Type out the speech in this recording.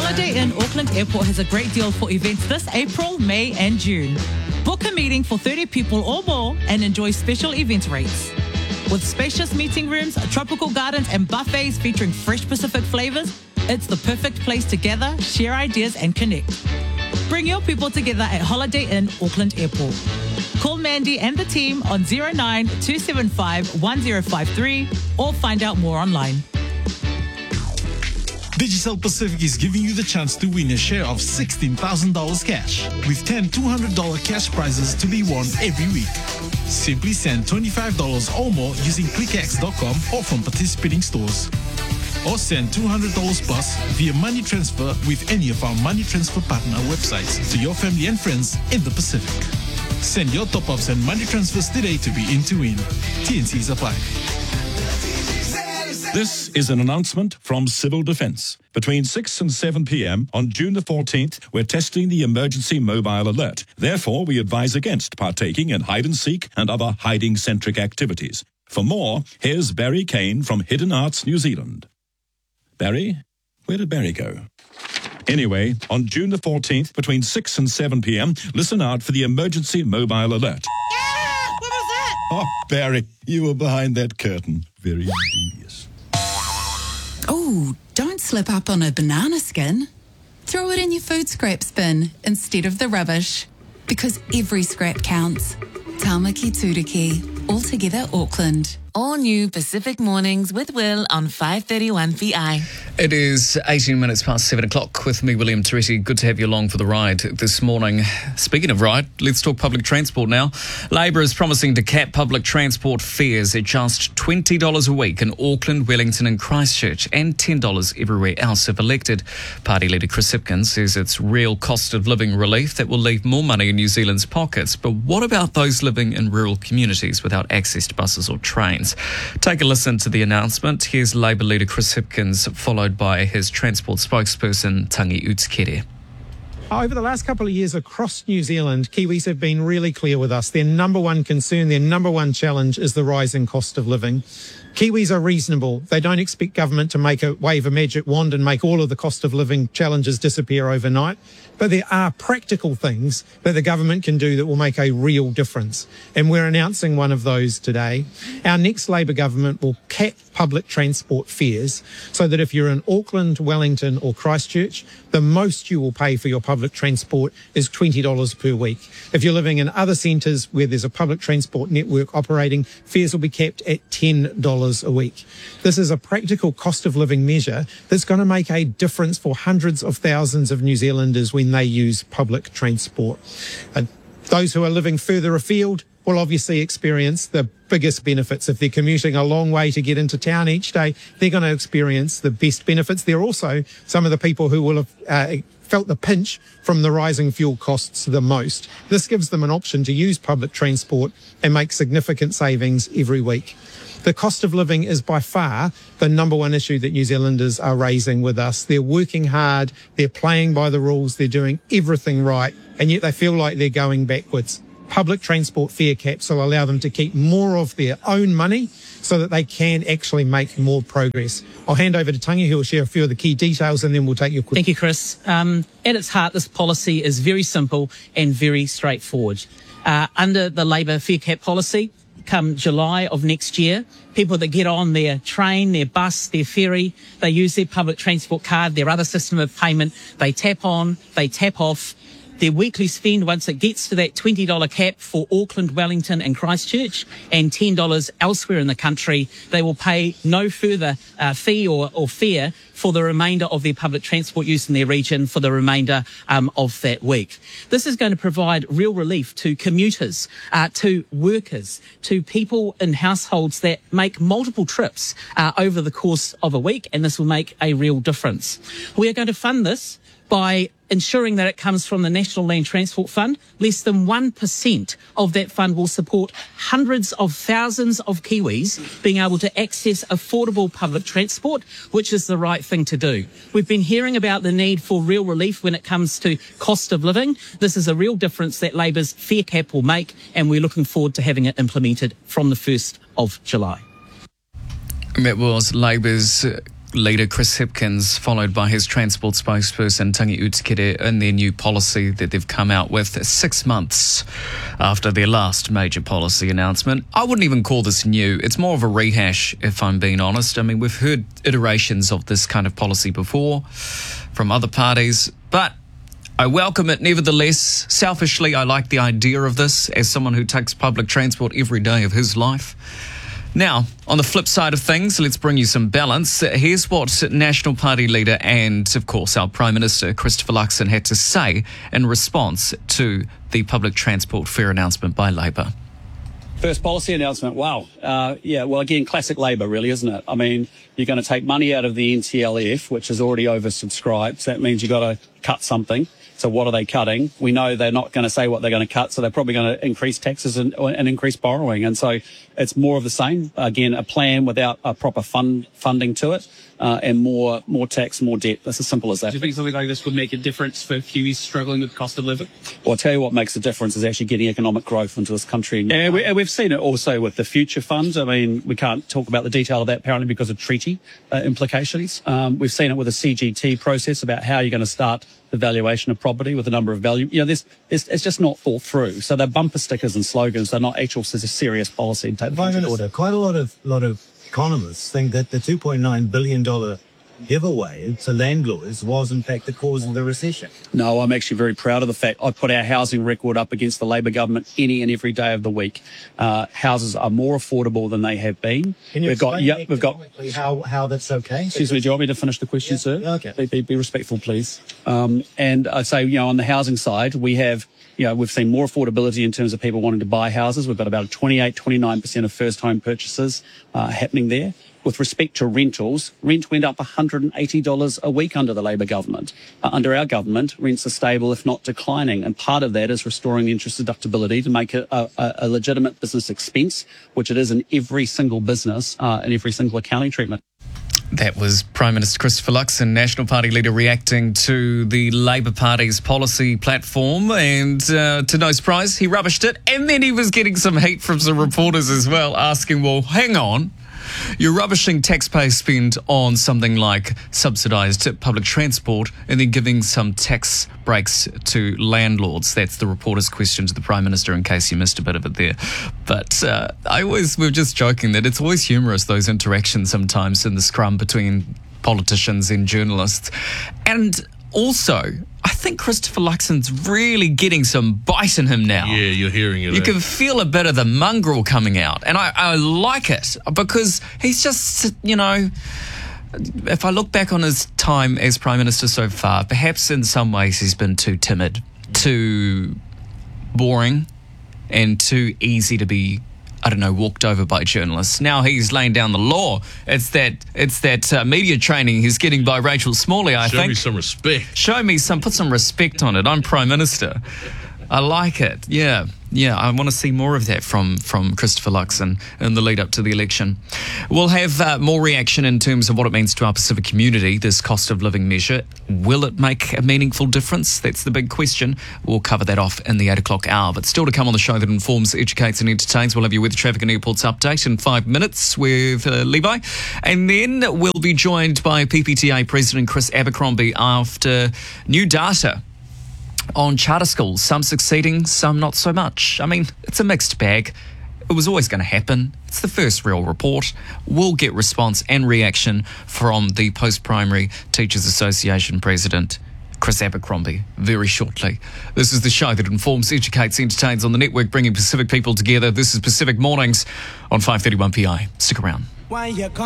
Holiday Inn Auckland Airport has a great deal for events this April, May and June. Book a meeting for 30 people or more and enjoy special event rates. With spacious meeting rooms, tropical gardens and buffets featuring fresh Pacific flavours, it's the perfect place to gather, share ideas and connect. Bring your people together at Holiday Inn Auckland Airport. Call Mandy and the team on 09 275 1053 or find out more online. Digicel Pacific is giving you the chance to win a share of $16,000 cash, with 10 $200 cash prizes to be won every week. Simply send $25 or more using clickx.com or from participating stores. Or send $200 plus via money transfer with any of our money transfer partner websites to your family and friends in the Pacific. Send your top-ups and money transfers today to be in to win. TNCs apply. This is an announcement from Civil Defence. Between 6 and 7 p.m. on June the 14th, we're testing the emergency mobile alert. Therefore, we advise against partaking in hide-and-seek and other hiding-centric activities. For more, here's Barry Kane from Hidden Arts New Zealand. Barry? Where did Barry go? Anyway, on June the 14th, between 6 and 7 p.m., listen out for the emergency mobile alert. Yeah! What was that? Oh, Barry, you were behind that curtain. Very ingenious. Oh, don't slip up on a banana skin. Throw it in your food scraps bin instead of the rubbish. Because every scrap counts. Tāmaki Turiki, Altogether Auckland. All new Pacific Mornings with Will on 531 VI. It is 18 minutes past 7 o'clock with me, William Toretti. Good to have you along for the ride this morning. Speaking of ride, let's talk public transport now. Labor is promising to cap public transport fares at just $20 a week in Auckland, Wellington and Christchurch and $10 everywhere else if elected. Party leader Chris Hipkins says it's real cost of living relief that will leave more money in New Zealand's pockets. But what about those living in rural communities without access to buses or trains? Take a listen to the announcement. Here's Labour leader Chris Hipkins, followed by his transport spokesperson, Tangi Utikere. Over the last couple of years across New Zealand, Kiwis have been really clear with us. Their number one concern, their number one challenge is the rising cost of living. Kiwis are reasonable. They don't expect government to wave a magic wand and make all of the cost of living challenges disappear overnight. But there are practical things that the government can do that will make a real difference. And we're announcing one of those today. Our next Labour government will cap public transport fares so that if you're in Auckland, Wellington or Christchurch, the most you will pay for your public transport is $20 per week. If you're living in other centres where there's a public transport network operating, fares will be capped at $10 a week. This is a practical cost of living measure that's going to make a difference for hundreds of thousands of New Zealanders when they use public transport. And those who are living further afield will obviously experience the biggest benefits. If they're commuting a long way to get into town each day, they're going to experience the best benefits. There are also some of the people who will have felt the pinch from the rising fuel costs the most. This gives them an option to use public transport and make significant savings every week. The cost of living is by far the number one issue that New Zealanders are raising with us. They're working hard, they're playing by the rules, they're doing everything right, and yet they feel like they're going backwards. Public transport fare caps will allow them to keep more of their own money so that they can actually make more progress. I'll hand over to Tangi, who will share a few of the key details, and then we'll take your questions. Thank you, Chris. At its heart, this policy is very simple and very straightforward. Under the Labour fare cap policy, come July of next year, people that get on their train, their bus, their ferry, they use their public transport card, their other system of payment, they tap on, they tap off. Their weekly spend, once it gets to that $20 cap for Auckland, Wellington and Christchurch and $10 elsewhere in the country, they will pay no further fee or fare for the remainder of their public transport use in their region for the remainder of that week. This is going to provide real relief to commuters, to workers, to people in households that make multiple trips over the course of a week, and this will make a real difference. We are going to fund this by ensuring that it comes from the National Land Transport Fund. Less than 1% of that fund will support hundreds of thousands of Kiwis being able to access affordable public transport, which is the right thing to do. We've been hearing about the need for real relief when it comes to cost of living. This is a real difference that Labour's fare cap will make, and we're looking forward to having it implemented from the 1st of July. That was Labour's leader Chris Hipkins, followed by his transport spokesperson Tangi Utikere, in their new policy that they've come out with 6 months after their last major policy announcement. I wouldn't even call this new. It's more of a rehash, if I'm being honest. I mean, we've heard iterations of this kind of policy before from other parties, but I welcome it nevertheless. Selfishly, I like the idea of this as someone who takes public transport every day of his life. Now, on the flip side of things, let's bring you some balance. Here's what National Party leader and, of course, our Prime Minister, Christopher Luxon, had to say in response to the public transport fare announcement by Labour. First policy announcement, wow. Well, again, classic Labour, really, isn't it? I mean, you're going to take money out of the NTLF, which is already oversubscribed. So that means you've got to cut something. So what are they cutting? We know they're not going to say what they're going to cut, so they're probably going to increase taxes and increase borrowing. And so it's more of the same. Again, a plan without a proper funding to it, and more tax, more debt. That's as simple as that. Do you think something like this would make a difference for Kiwis struggling with cost of living? Well, I'll tell you what makes a difference is actually getting economic growth into this country. Yeah, we've seen it also with the Future Fund. I mean, we can't talk about the detail of that apparently because of treaty implications. We've seen it with the CGT process about how you're going to start the valuation of property with a number of value. You know, it's just not thought through. So they're bumper stickers and slogans. They're not actual serious policy. Quite a lot of economists think that the $2.9 billion giveaway to landlords was in fact the cause of the recession. No, I'm actually very proud of the fact I put our housing record up against the Labour government any and every day of the week. Houses are more affordable than they have been. Can you we've got how that's okay? Excuse me, do you want me to finish the question, sir? Okay. Be respectful, please. And I'd say, on the housing side, we've seen more affordability in terms of people wanting to buy houses. We've got about 29% of first home purchases happening there. With respect to rentals, rent went up $180 a week under the Labour government. Under our government, rents are stable, if not declining. And part of that is restoring the interest deductibility to make it a legitimate business expense, which it is in every single business and every single accounting treatment. That was Prime Minister Christopher Luxon, National Party leader, reacting to the Labour Party's policy platform. And to no surprise, he rubbished it. And then he was getting some heat from some reporters as well, asking, well, hang on. You're rubbishing taxpayer spend on something like subsidised public transport and then giving some tax breaks to landlords. That's the reporter's question to the Prime Minister, in case you missed a bit of it there. But we're just joking that it's always humorous, those interactions sometimes in the scrum between politicians and journalists. And also, I think Christopher Luxon's really getting some bite in him now. Yeah, you're hearing it. You can feel a bit of the mongrel coming out. And I like it because he's just, if I look back on his time as Prime Minister so far, perhaps in some ways he's been too timid, too boring, and too easy to be, walked over by journalists. Now he's laying down the law. It's that media training he's getting by Rachel Smalley, I think. Show me some respect. Put some respect on it. I'm Prime Minister. I like it. Yeah, I want to see more of that from Christopher Luxon in the lead up to the election. We'll have more reaction in terms of what it means to our Pacific community, this cost of living measure. Will it make a meaningful difference? That's the big question. We'll cover that off in the 8 o'clock hour. But still to come on the show that informs, educates and entertains. We'll have you with the Traffic and Airports update in 5 minutes with Levi. And then we'll be joined by PPTA President Chris Abercrombie after new data on charter schools, some succeeding, some not so much. I mean, it's a mixed bag. It was always going to happen. It's the first real report. We'll get response and reaction from the Post-Primary Teachers Association President, Chris Abercrombie, very shortly. This is the show that informs, educates, entertains on the network, bringing Pacific people together. This is Pacific Mornings on 531 PI. Stick around.